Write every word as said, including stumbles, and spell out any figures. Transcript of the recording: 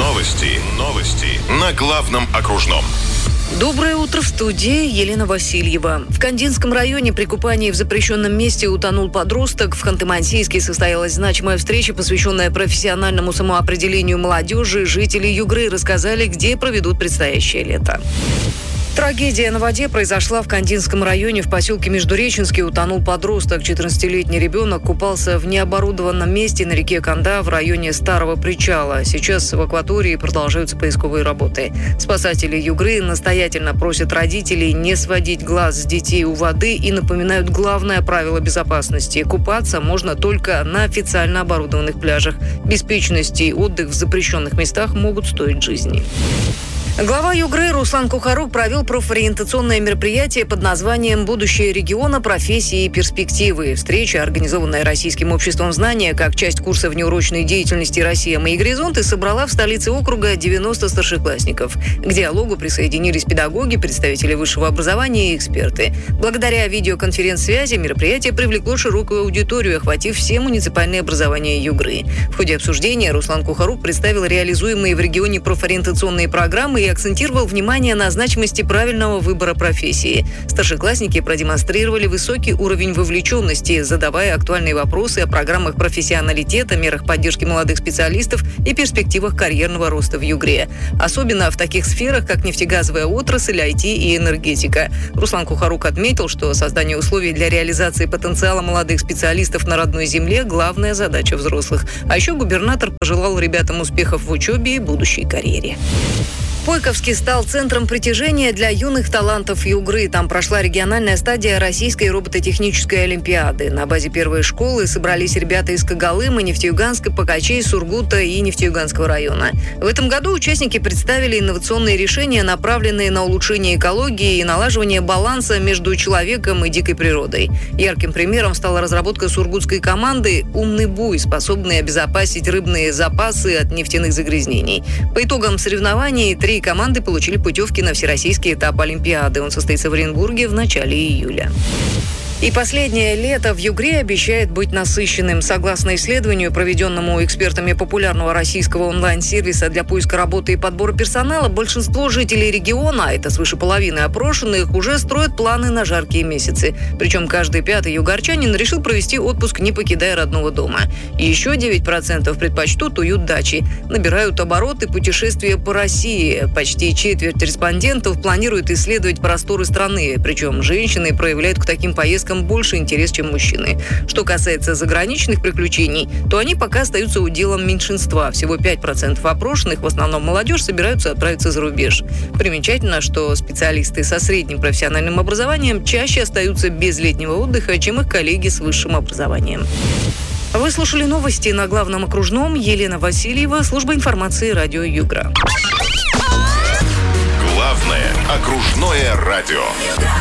Новости. Новости. На главном окружном. Доброе утро, в студии Елена Васильева. В Кандинском районе при купании в запрещенном месте утонул подросток. В Ханты-Мансийске состоялась значимая встреча, посвященная профессиональному самоопределению молодежи. Жители Югры рассказали, где проведут предстоящее лето. Трагедия на воде произошла в Кандинском районе. В поселке Междуреченский утонул подросток. четырнадцатилетний ребенок купался в необорудованном месте на реке Канда в районе Старого причала. Сейчас в акватории продолжаются поисковые работы. Спасатели Югры настоятельно просят родителей не сводить глаз с детей у воды и напоминают главное правило безопасности. Купаться можно только на официально оборудованных пляжах. Беспечность и отдых в запрещенных местах могут стоить жизни. Глава Югры Руслан Кухарук провел профориентационное мероприятие под названием «Будущее региона. Профессии и перспективы». Встреча, организованная Российским обществом знания как часть курса внеурочной деятельности «Россия. Мои горизонты», собрала в столице округа девяносто старшеклассников. К диалогу присоединились педагоги, представители высшего образования и эксперты. Благодаря видеоконференц-связи мероприятие привлекло широкую аудиторию, охватив все муниципальные образования Югры. В ходе обсуждения Руслан Кухарук представил реализуемые в регионе профориентационные программы и акцентировал внимание на значимости правильного выбора профессии. Старшеклассники продемонстрировали высокий уровень вовлеченности, задавая актуальные вопросы о программах профессионалитета, мерах поддержки молодых специалистов и перспективах карьерного роста в Югре. Особенно в таких сферах, как нефтегазовая отрасль, ай ти и энергетика. Руслан Кухарук отметил, что создание условий для реализации потенциала молодых специалистов на родной земле – главная задача взрослых. А еще губернатор пожелал ребятам успехов в учебе и будущей карьере. Пойковский стал центром притяжения для юных талантов Югры. Там прошла региональная стадия Российской робототехнической олимпиады. На базе первой школы собрались ребята из Когалыма, Нефтеюганска, Покачей, Сургута и Нефтеюганского района. В этом году участники представили инновационные решения, направленные на улучшение экологии и налаживание баланса между человеком и дикой природой. Ярким примером стала разработка сургутской команды «Умный буй», способный обезопасить рыбные запасы от нефтяных загрязнений. По итогам соревнований три команды получили путевки на всероссийский этап Олимпиады. Он состоится в Оренбурге в начале июля. И последнее лето в Югре обещает быть насыщенным. Согласно исследованию, проведенному экспертами популярного российского онлайн-сервиса для поиска работы и подбора персонала, большинство жителей региона, а это свыше половины опрошенных, уже строят планы на жаркие месяцы. Причем каждый пятый югорчанин решил провести отпуск, не покидая родного дома. И еще девять процентов предпочтут уют дачи. Набирают обороты путешествия по России. Почти четверть респондентов планирует исследовать просторы страны. Причем женщины проявляют к таким поездкам больше интерес, чем мужчины. Что касается заграничных приключений, то они пока остаются уделом меньшинства. Всего пять процентов опрошенных, в основном молодежь, собираются отправиться за рубеж. Примечательно, что специалисты со средним профессиональным образованием чаще остаются без летнего отдыха, чем их коллеги с высшим образованием. Вы слушали новости на главном окружном. Елена Васильева, служба информации радио Югра. Главное окружное радио.